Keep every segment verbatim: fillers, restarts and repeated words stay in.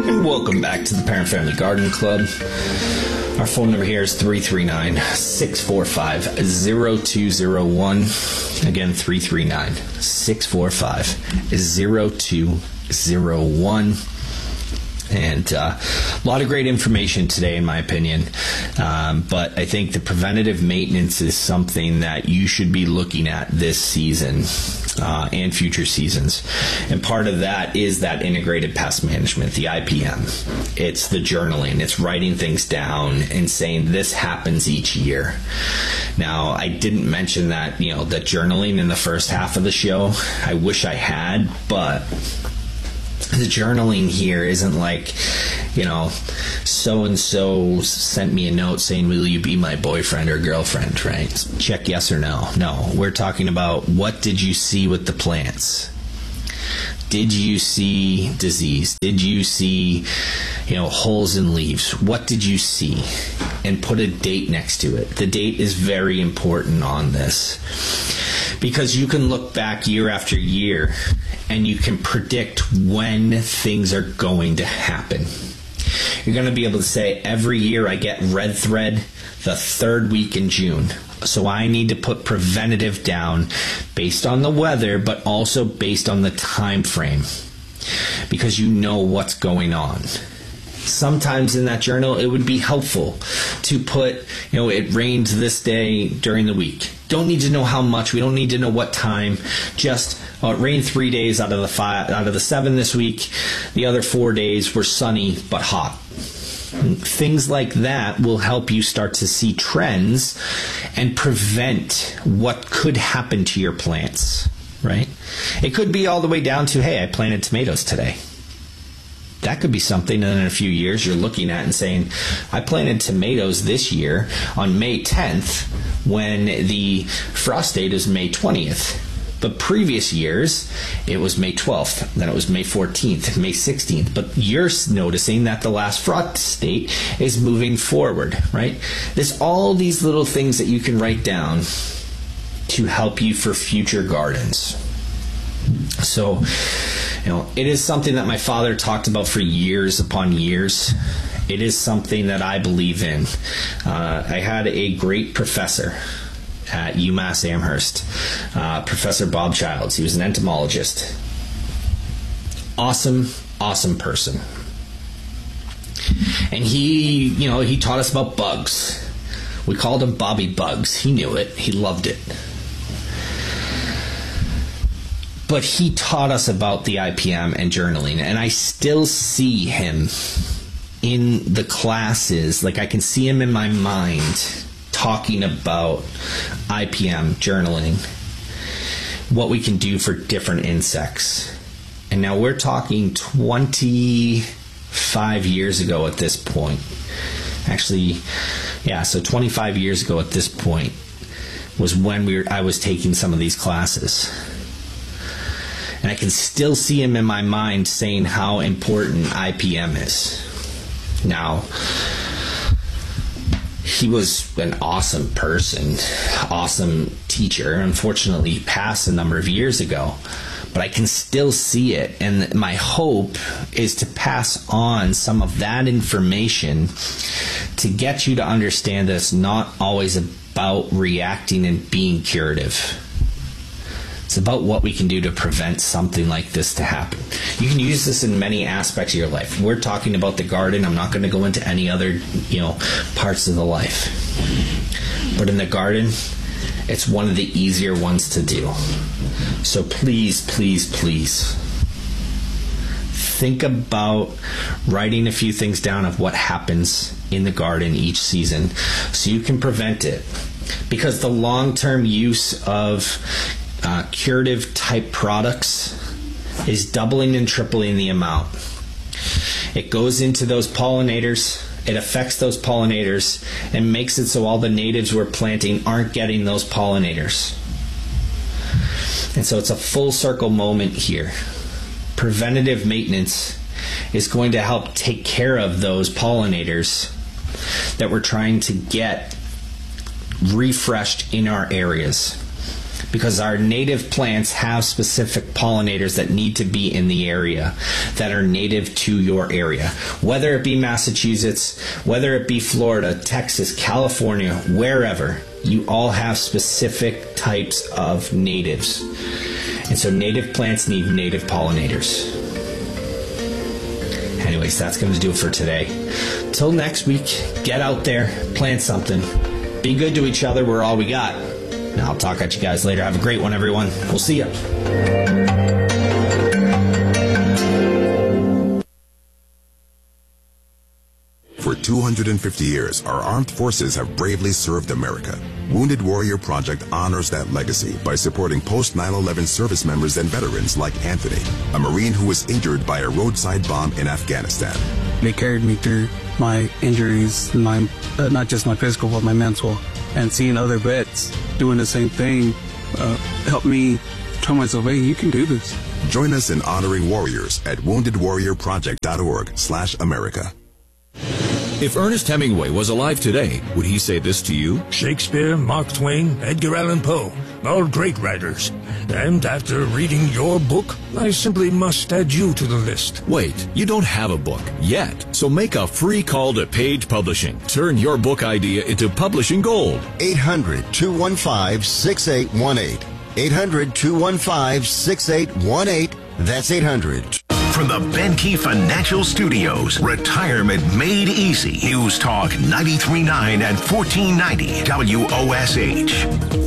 And welcome back to the Parent Family Garden Club. Our phone number here is three three nine, six four five, zero two zero one. Again, three three nine, six four five, zero two zero one. And uh, a lot of great information today, in my opinion. Um, but I think the preventative maintenance is something that you should be looking at this season uh, and future seasons. And part of that is that integrated pest management, the I P M. It's the journaling. It's writing things down and saying this happens each year. Now, I didn't mention that, you know, the journaling in the first half of the show. I wish I had, but the journaling here isn't like, you know, so-and-so sent me a note saying, will you be my boyfriend or girlfriend, right? Check yes or no. No, we're talking about what did you see with the plants? Did you see disease? Did you see, you know, holes in leaves? What did you see? And put a date next to it. The date is very important on this, because you can look back year after year and you can predict when things are going to happen. You're going to be able to say, every year I get red thread the third week in June. So I need to put preventative down based on the weather, but also based on the time frame, because you know what's going on. Sometimes in that journal, it would be helpful to put, you know, it rained this day during the week. Don't need to know how much. We don't need to know what time. Just, oh, it rained three days out of the five, out of the seven this week. The other four days were sunny but hot. Things like that will help you start to see trends and prevent what could happen to your plants, right? It could be all the way down to, hey, I planted tomatoes today. That could be something that in a few years you're looking at and saying, I planted tomatoes this year on May tenth when the frost date is May twentieth. But previous years, it was May twelfth, then it was May fourteenth, May sixteenth. But you're noticing that the last frost date is moving forward, right? There's all these little things that you can write down to help you for future gardens. So, you know, it is something that my father talked about for years upon years. It is something that I believe in. Uh, I had a great professor at UMass Amherst, uh, Professor Bob Childs. He was an entomologist. Awesome, awesome person. And he, you know, he taught us about bugs. We called him Bobby Bugs. He knew it. He loved it. But he taught us about the I P M and journaling, and I still see him in the classes. Like, I can see him in my mind talking about I P M, journaling, what we can do for different insects. And now we're talking twenty-five years ago at this point. Actually, yeah, so twenty-five years ago at this point was when we were, I was taking some of these classes. And I can still see him in my mind saying how important I P M is. Now, he was an awesome person, awesome teacher. Unfortunately, he passed a number of years ago. But I can still see it. And my hope is to pass on some of that information to get you to understand that it's not always about reacting and being curative. It's about what we can do to prevent something like this to happen. You can use this in many aspects of your life. We're talking about the garden. I'm not going to go into any other, you know, parts of the life. But in the garden, it's one of the easier ones to do. So please, please, please think about writing a few things down of what happens in the garden each season so you can prevent it. Because the long-term use of Uh, curative type products is doubling and tripling the amount. It goes into those pollinators, it affects those pollinators, and makes it so all the natives we're planting aren't getting those pollinators. And so it's a full circle moment here. Preventative maintenance is going to help take care of those pollinators that we're trying to get refreshed in our areas. because our native plants have specific pollinators that need to be in the area that are native to your area. Whether it be Massachusetts, whether it be Florida, Texas, California, wherever, you all have specific types of natives. And so native plants need native pollinators. Anyways, that's going to do it for today. Till next week, get out there, plant something. Be good to each other. We're all we got. And I'll talk at you guys later. Have a great one, everyone. We'll see ya. For two hundred fifty years, our armed forces have bravely served America. Wounded Warrior Project honors that legacy by supporting post nine eleven service members and veterans like Anthony, a Marine who was injured by a roadside bomb in Afghanistan. They carried me through my injuries, my uh, not just my physical, but my mental. And seeing other vets doing the same thing uh, helped me tell myself, hey, you can do this. Join us in honoring warriors at wounded warrior project dot org slash America. If Ernest Hemingway was alive today, would he say this to you? Shakespeare, Mark Twain, Edgar Allan Poe, all great writers. And after reading your book, I simply must add you to the list. Wait, you don't have a book yet, so make a free call to Page Publishing. Turn your book idea into publishing gold. eight hundred, two one five, six eight one eight. eight hundred, two one five, six eight one eight. That's eight hundred. From the Benke Financial Studios, Retirement Made Easy. News Talk ninety-three point nine and fourteen ninety W O S H.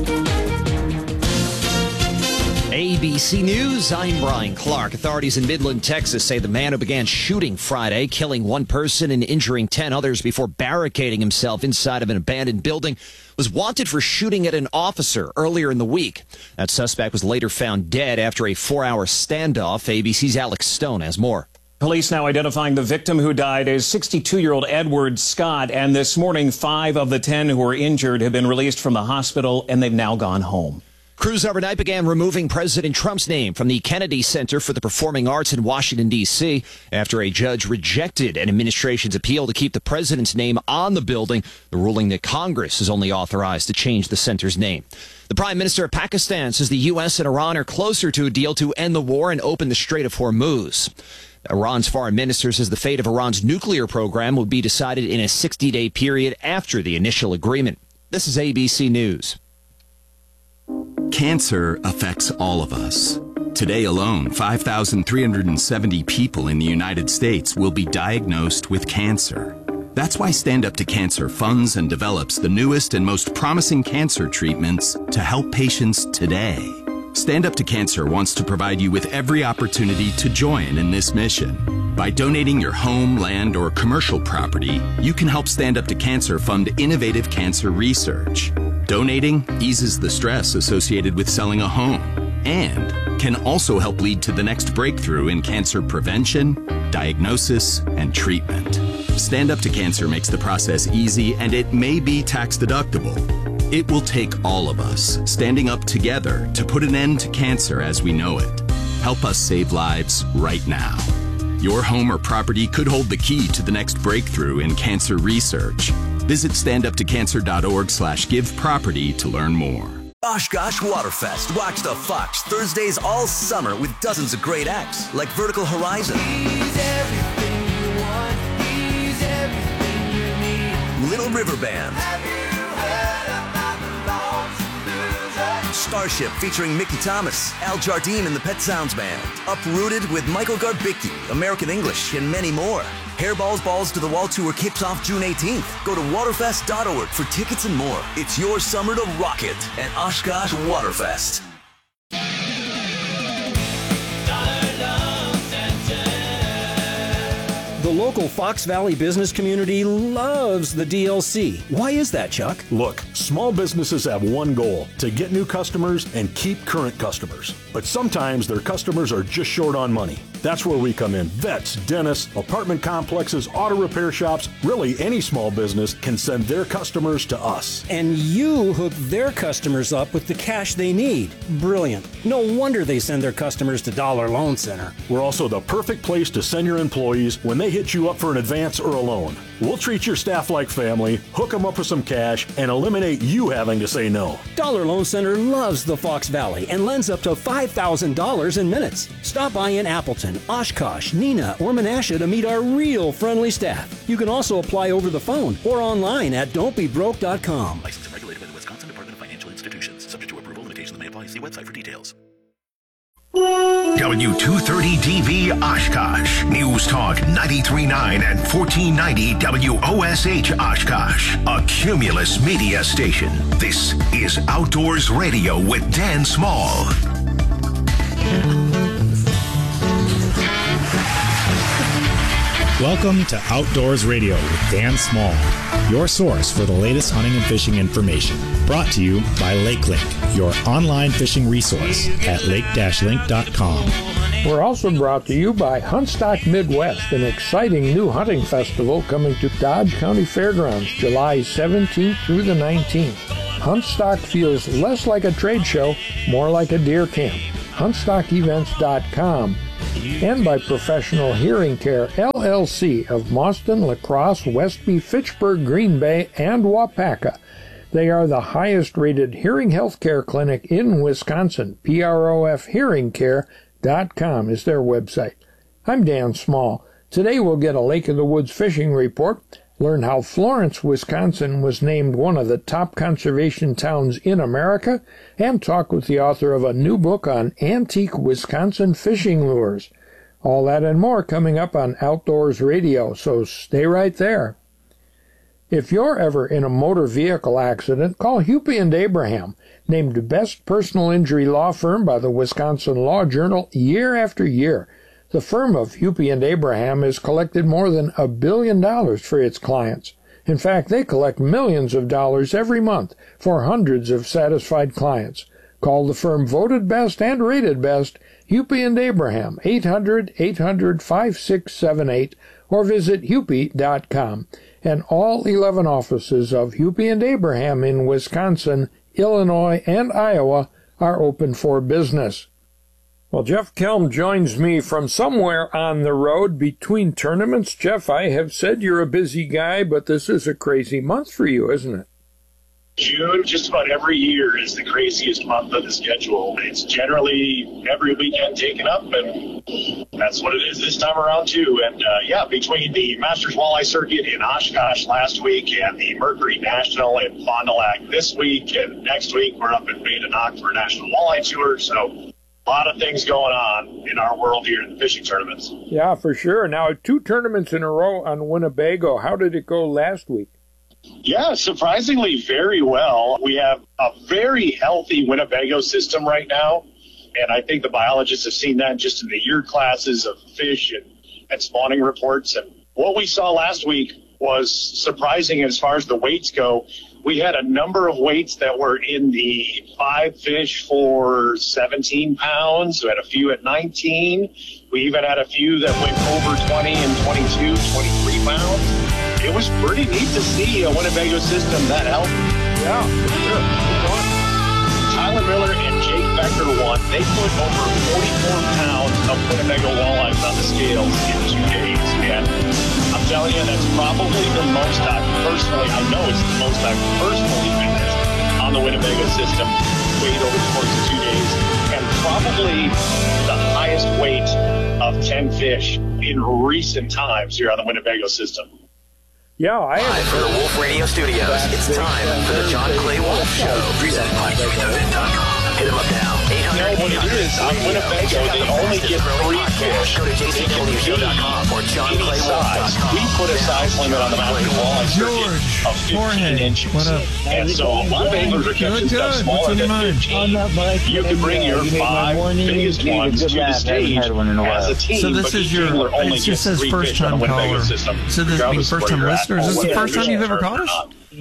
A B C News, I'm Brian Clark. Authorities in Midland, Texas say the man who began shooting Friday, killing one person and injuring ten others before barricading himself inside of an abandoned building, was wanted for shooting at an officer earlier in the week. That suspect was later found dead after a four-hour standoff. A B C's Alex Stone has more. Police now identifying the victim who died as sixty-two-year-old Edward Scott. And this morning, five of the ten who were injured have been released from the hospital, and they've now gone home. Crews overnight began removing President Trump's name from the Kennedy Center for the Performing Arts in Washington, D C after a judge rejected an administration's appeal to keep the president's name on the building, the ruling that Congress is only authorized to change the center's name. The Prime Minister of Pakistan says the U S and Iran are closer to a deal to end the war and open the Strait of Hormuz. Iran's foreign minister says the fate of Iran's nuclear program would be decided in a sixty-day period after the initial agreement. This is A B C News. Cancer affects all of us. Today alone, five thousand three hundred seventy people in the United States will be diagnosed with cancer. That's why Stand Up to Cancer funds and develops the newest and most promising cancer treatments to help patients today. Stand Up to Cancer wants to provide you with every opportunity to join in this mission. By donating your home, land, or commercial property, you can help Stand Up to Cancer fund innovative cancer research. Donating eases the stress associated with selling a home and can also help lead to the next breakthrough in cancer prevention, diagnosis, and treatment. Stand Up to Cancer makes the process easy, and it may be tax deductible. It will take all of us standing up together to put an end to cancer as we know it. Help us save lives right now. Your home or property could hold the key to the next breakthrough in cancer research. Visit standuptocancer.org slash give property to learn more. Oshkosh Waterfest. Watch the Fox Thursdays all summer with dozens of great acts like Vertical Horizon, Little River Band, Starship featuring Mickey Thomas, Al Jardine and the Pet Sounds Band, Uprooted with Michael Garbicki, American English, and many more. Hairballs Balls to the Wall Tour kicks off June eighteenth. Go to waterfest dot org for tickets and more. It's your summer to rock it at Oshkosh Waterfest. The local Fox Valley business community loves the D L C. Why is that, Chuck? Look, small businesses have one goal, to get new customers and keep current customers. But sometimes their customers are just short on money. That's where we come in. Vets, dentists, apartment complexes, auto repair shops, really any small business can send their customers to us. And you hook their customers up with the cash they need. Brilliant. No wonder they send their customers to Dollar Loan Center. We're also the perfect place to send your employees when they hit you up for an advance or a loan. We'll treat your staff like family, hook them up with some cash, and eliminate you having to say no. Dollar Loan Center loves the Fox Valley and lends up to five thousand dollars in minutes. Stop by in Appleton, Oshkosh, Neenah, or Menasha to meet our real friendly staff. You can also apply over the phone or online at don't be broke dot com. Licensed and regulated by the Wisconsin Department of Financial Institutions. Subject to approval, limitations may apply. See website for details. W two thirty D V Oshkosh. News Talk ninety-three point nine and fourteen ninety W O S H Oshkosh. A Cumulus media station. This is Outdoors Radio with Dan Small. Welcome to Outdoors Radio with Dan Small, your source for the latest hunting and fishing information. Brought to you by LakeLink, your online fishing resource at lake dash link dot com. We're also brought to you by Huntstock Midwest, an exciting new hunting festival coming to Dodge County Fairgrounds July seventeenth through the nineteenth. Huntstock feels less like a trade show, more like a deer camp. huntstock events dot com. And by Professional Hearing Care, L L C of Mauston, La Crosse, Westby, Fitchburg, Green Bay, and Wapaka. They are the highest-rated hearing health care clinic in Wisconsin. P R O F hearing care dot com is their website. I'm Dan Small. Today we'll get a Lake of the Woods fishing report, learn how Florence, Wisconsin was named one of the top conservation towns in America, and talk with the author of a new book on antique Wisconsin fishing lures. All that and more coming up on Outdoors Radio, so stay right there. If you're ever in a motor vehicle accident, call Hupy and Abraham, named Best Personal Injury Law Firm by the Wisconsin Law Journal year after year. The firm of Hupy and Abraham has collected more than a billion dollars for its clients. In fact, they collect millions of dollars every month for hundreds of satisfied clients. Call the firm voted best and rated best, Hupy and Abraham, eight hundred, eight hundred, five six seven eight, or visit hupy dot com. And all eleven offices of Hupy and Abraham in Wisconsin, Illinois, and Iowa are open for business. Well, Jeff Kelm joins me from somewhere on the road between tournaments. Jeff, I have said you're a busy guy, but this is a crazy month for you, isn't it? June, just about every year, is the craziest month of the schedule. It's generally every weekend taken up, and that's what it is this time around, too. And, uh, yeah, between the Masters Walleye Circuit in Oshkosh last week and the Mercury National in Fond du Lac this week, and next week we're up in Badenoch for a National Walleye Tour, so a lot of things going on in our world here in the fishing tournaments. Yeah, for sure. Now, two tournaments in a row on Winnebago. How did it go last week? Yeah, surprisingly very well. We have a very healthy Winnebago system right now, and I think the biologists have seen that just in the year classes of fish and, and spawning reports. And what we saw last week was surprising as far as the weights go. We had a number of weights that were in the five fish for seventeen pounds. We had a few at nineteen. We even had a few that went over twenty and twenty-two, twenty-three pounds. It was pretty neat to see a Winnebago system that healthy. Yeah, for sure. Tyler Miller and Jake Becker won. They put over forty-four pounds of Winnebago walleyes on the scales in two days. And I'm telling you, that's probably the most I've personally, I know it's the most I've personally finished on the Winnebago system, weighed over the course of two days, and probably the highest weight of ten fish in recent times here on the Winnebago system. Yeah, I Live from the Wolf Radio Studios, it's time for the John Clay Wolf Show, presented by Hupy Event dot com. Hit them up now. eight hundred, you know what it is? On Winnebago, they only get three fish. Go to j c w show dot com or john clay wolf dot com. We put a size limit on the Mountain Walleye Circuit of fifteen inches. What up? And so a lot of anglers are catching stuff smaller than fifteen. You could bring your five biggest ones to the stage as a team. So this is your, it just says first time caller. So this means first time listener. Is this the first time you've ever caught us?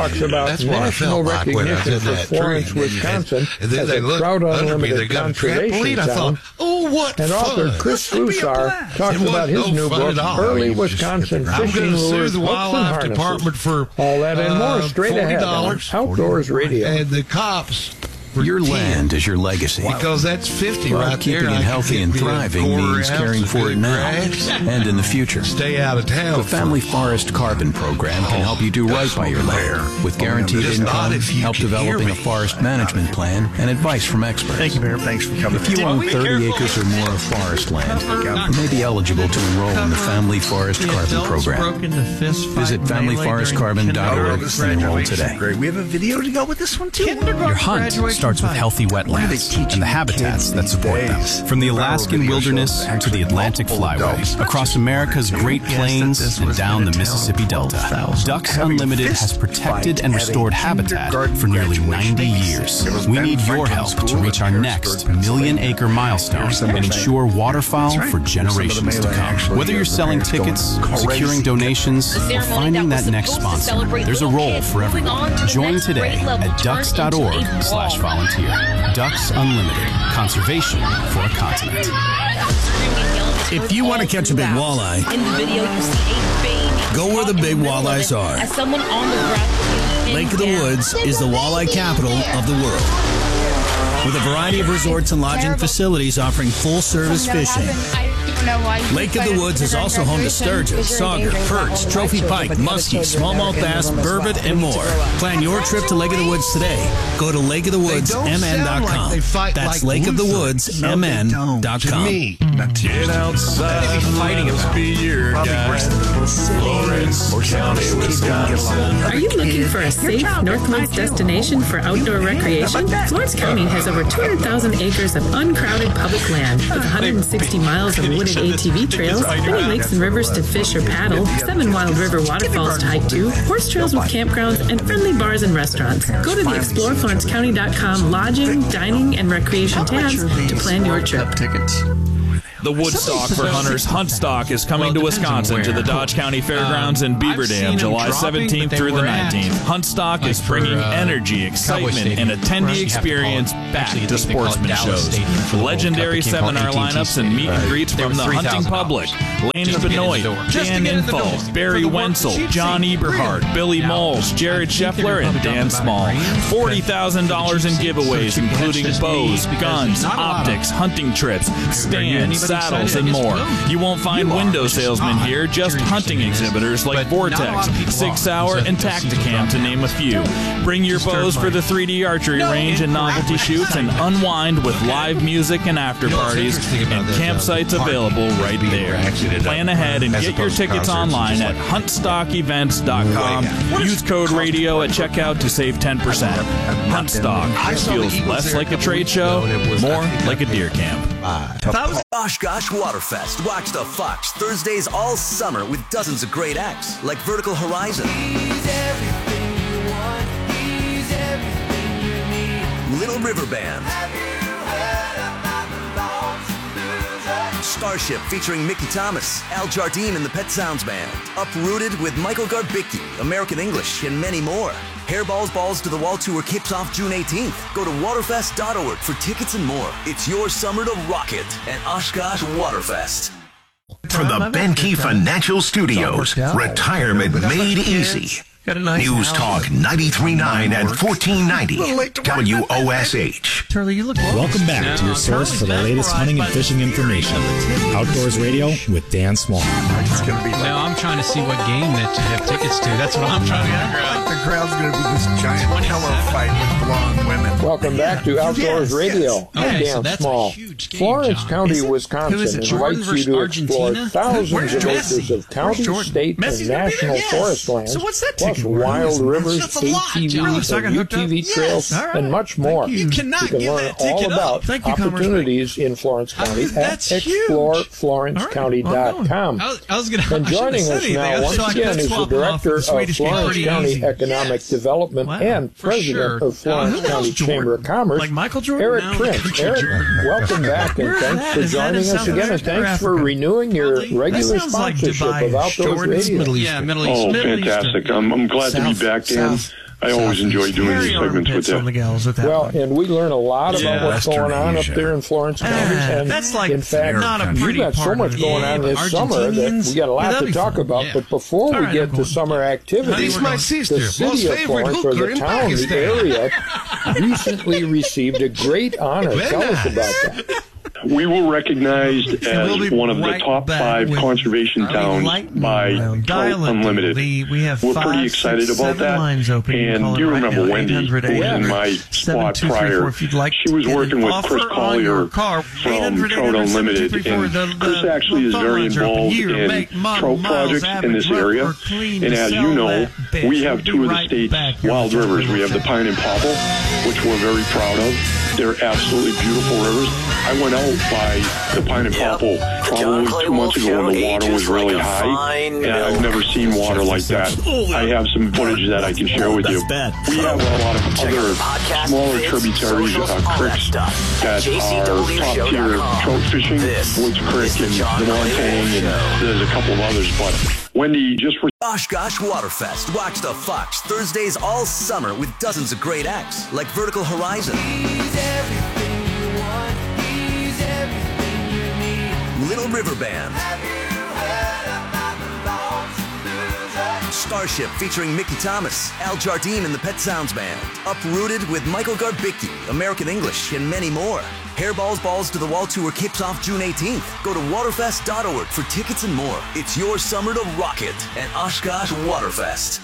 talks about That's what I national felt like when I was recognition in for that tree. Florence, And then you had- Wisconsin, and then as they a looked Trout under me, Unlimited they got a conservation trampoline. I town. thought, oh, what And author fun. Chris Broussard talks It about his wasn't no new fun book, at all. Early You just- Wisconsin I'm Fishing going to sue Lures, the Hooks, and wildlife Harnesses. department for All that and more uh, straight forty ahead on dollars. Outdoors Radio. And the cops. for Your ten. land is your legacy. Because that's fifty Well, right keeping there. it I healthy could and get me a thriving quarter means ounce caring of for it good now grass. and in the future. Stay out of town. The Family Forest Carbon Program can help you do right by your land with guaranteed Just not income, if you help can hear developing me. a forest management plan, and advice from experts. Thank you, Mayor. Thanks for coming. If you own thirty acres or more of forest land, you may be eligible to enroll in the Family Forest Carbon Program. Visit family forest carbon dot org and enroll today. Great. We have a video to go with this one too. Your hunt starts with healthy wetlands and the habitats that support them. From the Alaskan wilderness to the Atlantic flyway, across America's Great Plains and down the Mississippi Delta, Ducks Unlimited has protected and restored habitat for nearly ninety years. We need your help to reach our next million-acre milestone and ensure waterfowl for generations to come. Whether you're selling tickets, securing donations, or finding that next sponsor, there's a role for everyone. Join today at ducks dot org slash volunteer. Ducks Unlimited. Conservation for a continent. If you want to catch a big walleye, in the video you see a baby go where the big walleyes are. as someone on the ground. Lake of the Woods is the walleye capital of the world. With a variety of resorts and lodging facilities offering full-service fishing. Lake of the Woods is also home to sturgeon, sauger, perch, trophy pike, muskie, smallmouth bass, burbot, and more. Plan your trip to Lake of the Woods today. Go to lake of the woods m n dot com. That's lake of the woods m n dot com. Get outside, fighting it. Be your guy. Florence County, Wisconsin. Are you looking for a safe Northwoods destination for outdoor recreation? Florence County has over two hundred thousand acres of uncrowded public land with one hundred sixty miles of wooded A T V trails, many lakes and rivers to fish or paddle, seven wild river waterfalls to hike to, horse trails with campgrounds, and friendly bars and restaurants. Go to the explore florence county dot com lodging, dining, and recreation tabs to plan your trip. The Woodstock for Hunters Huntstock is coming to Wisconsin to the Dodge County Fairgrounds in Beaver Dam July seventeenth through the nineteenth. Huntstock is bringing energy, excitement, and attendee experience back to sportsman shows. Legendary seminar lineups and meet and greets from the hunting public. Laney Benoit, Dan Info, Barry Wenzel, John Eberhard, Billy Moles, Jared Scheffler, and Dan Small. forty thousand dollars in giveaways, including bows, guns, optics, hunting trips, stands, saddles, and more. You won't find window salesmen here, just hunting exhibitors like Vortex, Sig Sauer, and Tacticam, to name a few. Bring your bows for the three D archery range and novelty shoots, and unwind with live music and after parties, and campsites available right there. Plan ahead and get your tickets online at hunt stock events dot com. Use code radio at checkout to save ten percent. Huntstock feels less like a trade show, more like a deer camp. Oshkosh Waterfest. Watch the Fox Thursdays all summer with dozens of great acts like Vertical Horizon, Little River Band, Starship featuring Mickey Thomas, Al Jardine and the Pet Sounds Band, Uprooted with Michael Garbicki, American English, and many more. Hairballs Balls to the Wall Tour kicks off June eighteenth. Go to waterfest dot org for tickets and more. It's your summer to rock it at Oshkosh Waterfest. From the Benke Financial Studios, retirement made easy. News Talk ninety-three point nine and fourteen ninety W O S H. Welcome back to your source for the latest hunting and fishing information. Outdoors Radio with Dan Small. Now I'm trying to see what game that you have tickets to. That's what I'm trying to figure out. The crowd's going to be this giant pillow fight with blonde women. Welcome back to Outdoors Yes, Radio. yes. I'm Okay, Dan so that's a Small. huge game, Florence John. County, Is it- Wisconsin who is it, Jordan invites you versus to Argentina? explore thousands Where's of Messi? acres of county, Jordan? state, Messi's and gonna be national there? Yes. forest lands, So what's that plus ticket worth? wild rivers, That's a lot, A T John. Vs, So I got and U hooked T V up? trails, Yes. All right. and much more. You cannot You can give learn that all ticket up. about Thank you, Commerce opportunities in Florence County at that's huge. explore florence county dot com. I was, I was gonna, And I shouldn't joining have us said anything. I now, was once like, again, let's is the swap them off director the of Swedish game. Florence Pretty County easy. Economic Development Wow, and for president sure. of Florence Uh, who County else, Chamber Jordan? of Commerce, Like Michael Jordan? Eric No, Prince. Michael Eric, Jordan. welcome back, and Where's thanks that? for Is that in joining us South again, and America or thanks for Africa? renewing your regular That sounds like sponsorship Dubai. of Outdoors Jordan's Radio. Middle Eastern. Yeah, Middle East. Oh, Middle fantastic. I'm, I'm glad to be back, Dan. I always enjoy doing these segments with on the that. gals with that Well, one. and we learn a lot about Yeah. what's going on up Western there in Florence County. Ah, and that's like in fact, not a you've pretty got so part much of it. going on Yeah, this but summer that Argentinians? we got a Yeah, lot that'd to be talk fun. about. Yeah. But before All we right, get I'm to going. summer activities, He's my sister, the most city of favorite Florence, or hooker the in town, the Pakistan. area, recently received a great honor. Tell us about that. We were recognized as we'll one of the top five conservation towns by Trout Unlimited. The, we have we're five, pretty excited six, about that. Lines open. And do you remember right Wendy, who was in my spot prior? Like she was working with Chris Collier from Trout Unlimited, and the, the, Chris actually is very involved in make, trout projects in this area. And as you know, we have two of the state's wild rivers. We have the Pine and Popple, which we're very proud of. They're absolutely beautiful rivers. I went out by the Pine and Popple probably two months ago when the water was really high, and I've never seen water like that. I have some footage that I can share with you. We have a lot of other smaller tributaries, uh, creeks that are top-tier trout fishing, Woods Creek and the Montang, and there's a couple of others, but Wendy, just for Oshkosh Waterfest. Watch the Fox Thursdays all summer with dozens of great acts like Vertical Horizon, Little River Band, Starship featuring Mickey Thomas, Al Jardine and the Pet Sounds Band, Uprooted with Michael Garbicki, American English, and many more. Hairballs Balls to the Wall Tour kicks off June eighteenth. Go to waterfest dot org for tickets and more. It's your summer to rock it at Oshkosh Waterfest.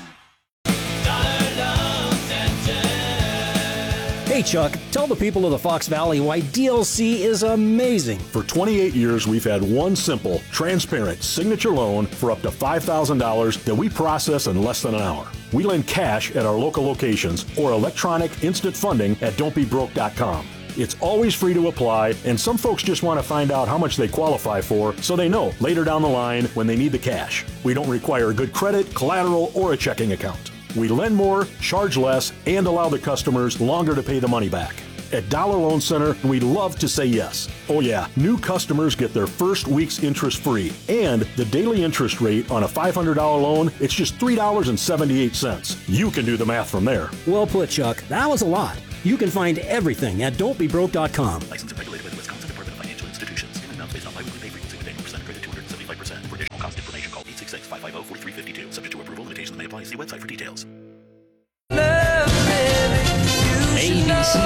Hey Chuck, tell the people of the Fox Valley why D L C is amazing. For twenty-eight years, we've had one simple, transparent signature loan for up to five thousand dollars that we process in less than an hour. We lend cash at our local locations or electronic instant funding at don't be broke dot com. It's always free to apply, and some folks just want to find out how much they qualify for so they know later down the line when they need the cash. We don't require good credit, collateral, or a checking account. We lend more, charge less, and allow the customers longer to pay the money back. At Dollar Loan Center, we love to say yes. Oh yeah, new customers get their first week's interest free. And the daily interest rate on a five hundred dollars loan, it's just three dollars and seventy-eight cents. You can do the math from there. Well put, Chuck. That was a lot. You can find everything at don't be broke dot com. Licensed and regulated by the Wisconsin Department of Financial Institutions. In amounts based on biweekly pay frequency with annual percent credit two hundred seventy-five percent. For additional cost information, call eight six six, five five zero, four three five two. Subject to approval, limitations may apply. See website for details.